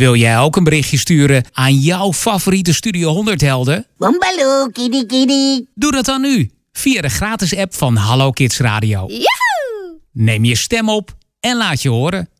Wil jij ook een berichtje sturen aan jouw favoriete Studio 100 helden? Boombaloo, kitty kitty. Doe dat dan nu, via de gratis app van Hallo Kids Radio. Yahoo! Neem je stem op en laat je horen.